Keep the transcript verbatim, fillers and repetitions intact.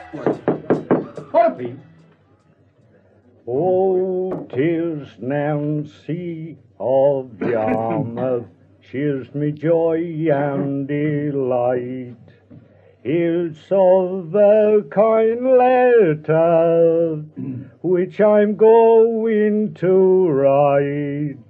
Harpy. Oh, 'tis Nancy of Yarmouth, cheers me joy and delight. It's of a kind letter which I'm going to write.